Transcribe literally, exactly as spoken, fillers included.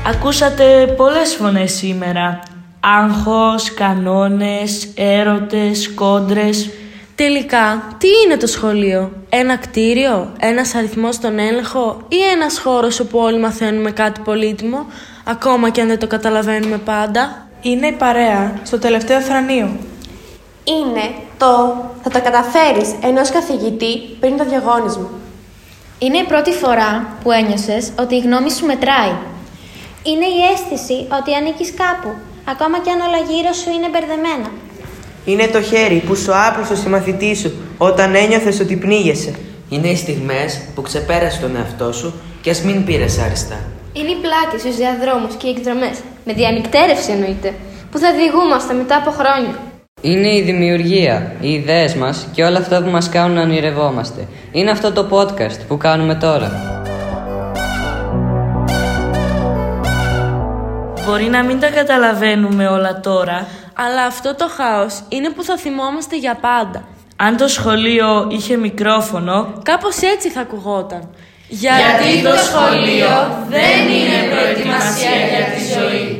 Ακούσατε πολλές φωνές σήμερα. Άγχος, κανόνες, έρωτες, κόντρες. Τελικά, τι είναι το σχολείο? Ένα κτίριο, ένας αριθμός στον έλεγχο ή ένας χώρος όπου όλοι μαθαίνουμε κάτι πολύτιμο, ακόμα και αν δεν το καταλαβαίνουμε πάντα? Είναι η παρέα στο τελευταίο θρανείο. Είναι το θα τα καταφέρεις ενός καθηγητή πριν το διαγώνισμα. Είναι η πρώτη φορά που ένιωσες ότι η γνώμη σου μετράει. Είναι η αίσθηση ότι ανήκεις κάπου, ακόμα και αν όλα γύρω σου είναι μπερδεμένα. Είναι το χέρι που σου άπλωσε στη μαθητή σου όταν ένιωθες ότι πνίγεσαι. Είναι οι στιγμές που ξεπέρασες τον εαυτό σου και ας μην πήρες άριστα. Είναι η πλάτη στους διαδρόμους και οι εκδρομές, με διανυκτέρευση εννοείται, που θα διηγούμαστε μετά από χρόνια. Είναι η δημιουργία, οι ιδέες μας και όλα αυτά που μας κάνουν να ονειρευόμαστε. Είναι αυτό το podcast που κάνουμε τώρα. Μπορεί να μην τα καταλαβαίνουμε όλα τώρα, αλλά αυτό το χάος είναι που θα θυμόμαστε για πάντα. Αν το σχολείο είχε μικρόφωνο, κάπως έτσι θα ακουγόταν. Γιατί το σχολείο δεν είναι προετοιμασία για τη ζωή.